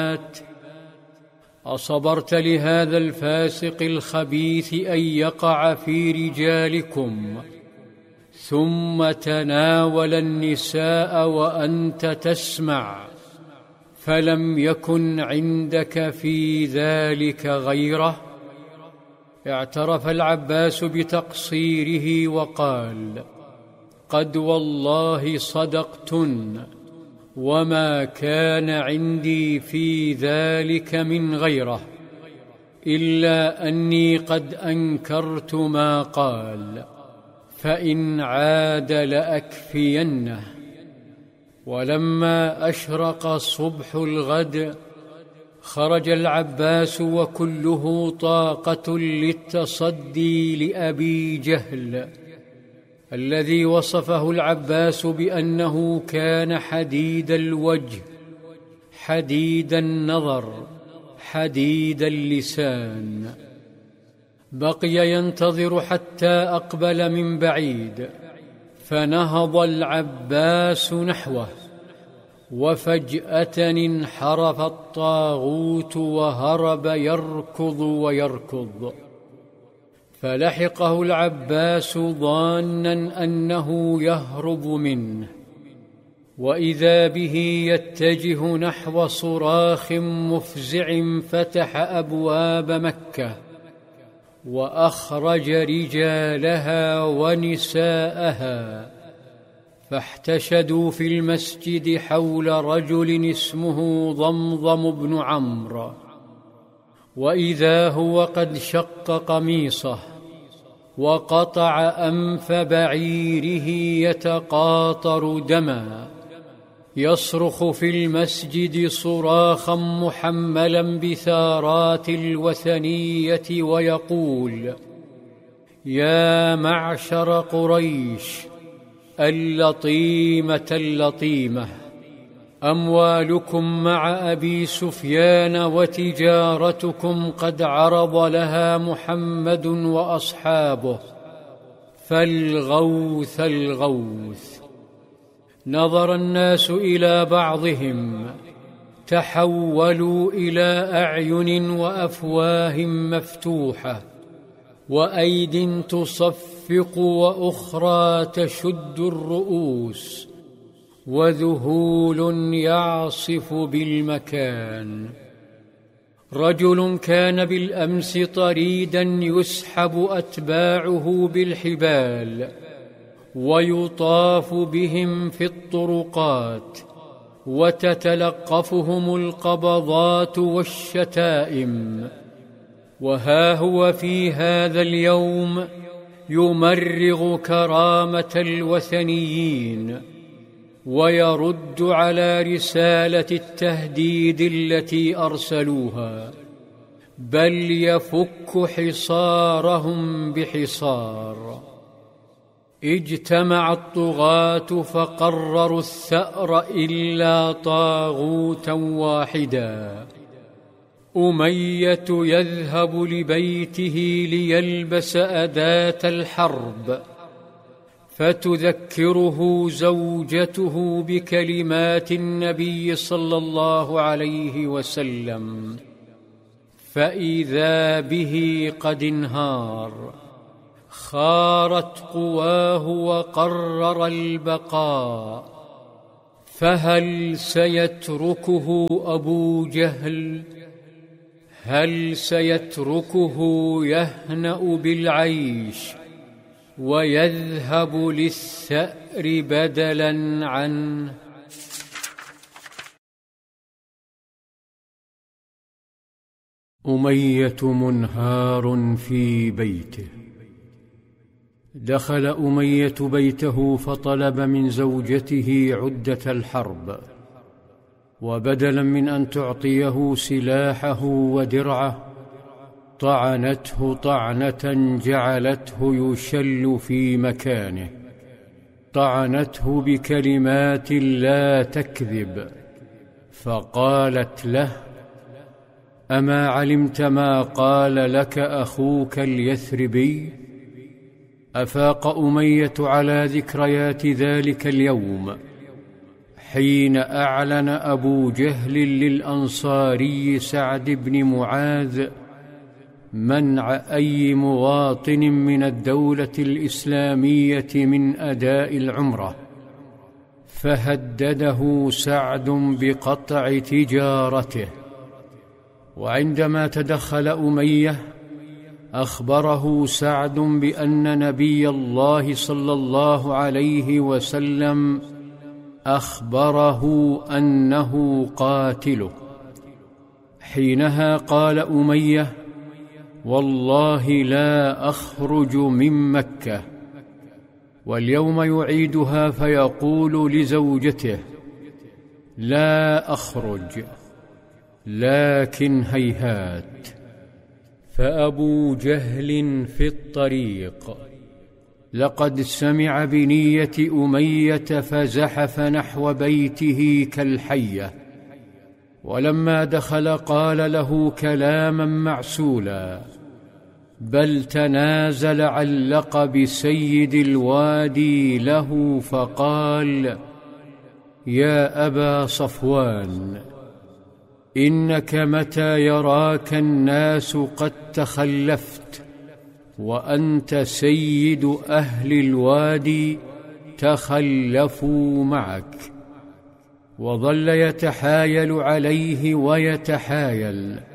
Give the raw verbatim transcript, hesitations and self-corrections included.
الطيبات، أصبرت لهذا الفاسق الخبيث أن يقع في رجالكم ثم تناول النساء وأنت تسمع، فلم يكن عندك في ذلك غيره؟ اعترف العباس بتقصيره وقال: قد والله صدقتن، وما كان عندي في ذلك من غيره، إلا أني قد أنكرت ما قال، فإن عاد لأكفينه. ولما أشرق صبح الغد خرج العباس وكله طاقة للتصدي لأبي جهل، الذي وصفه العباس بأنه كان حديد الوجه، حديد النظر، حديد اللسان. بقي ينتظر حتى أقبل من بعيد، فنهض العباس نحوه، وفجأة انحرف الطاغوت وهرب يركض ويركض، فلحقه العباس ظانا أنه يهرب منه، وإذا به يتجه نحو صراخ مفزع فتح أبواب مكة وأخرج رجالها ونساءها، فاحتشدوا في المسجد حول رجل اسمه ضمضم بن عمرو، وإذا هو قد شق قميصه وقطع أنف بعيره يتقاطر دما، يصرخ في المسجد صراخا محملا بثارات الوثنية ويقول: يا معشر قريش، اللطيمة اللطيمة، أموالكم مع أبي سفيان وتجارتكم قد عرض لها محمد وأصحابه، فالغوث الغوث. نظر الناس إلى بعضهم، تحولوا إلى أعين وأفواه مفتوحة، وأيد تصفق وأخرى تشد الرؤوس، وذهول يعصف بالمكان. رجل كان بالأمس طريدا يسحب أتباعه بالحبال ويطاف بهم في الطرقات وتتلقفهم القبضات والشتائم، وها هو في هذا اليوم يمرغ كرامة الوثنيين ويرد على رسالة التهديد التي أرسلوها، بل يفك حصارهم بحصار. اجتمع الطغاة فقرروا الثأر إلا طاغوتا واحدا، أمية يذهب لبيته ليلبس أداة الحرب، فتذكره زوجته بكلمات النبي صلى الله عليه وسلم، فإذا به قد انهار، خارت قواه وقرر البقاء. فهل سيتركه أبو جهل؟ هل سيتركه يهنأ بالعيش ويذهب للثأر بدلاً عنه؟ أمية منهار في بيته. دخل أمية بيته فطلب من زوجته عدة الحرب، وبدلا من أن تعطيه سلاحه ودرعه طعنته طعنة جعلته يشل في مكانه، طعنته بكلمات لا تكذب، فقالت له: أما علمت ما قال لك أخوك اليثربي؟ أفاق أمية على ذكريات ذلك اليوم حين أعلن أبو جهل للأنصاري سعد بن معاذ منع أي مواطن من الدولة الإسلامية من أداء العمرة، فهدده سعد بقطع تجارته. وعندما تدخل أمية أخبره سعد بأن نبي الله صلى الله عليه وسلم أخبره أنه قاتله. حينها قال أمية: والله لا أخرج من مكة. واليوم يعيدها فيقول لزوجته: لا أخرج، لكن هيهات. فأبو جهل في الطريق لقد سمع بنية أمية فزحف نحو بيته كالحية، ولما دخل قال له كلاما معسولا، بل تنازل عن لقب سيد الوادي له فقال: يا أبا صفوان، إنك متى يراك الناس قد تخلفت وأنت سيد أهل الوادي تخلفوا معك. وظل يتحايل عليه ويتحايل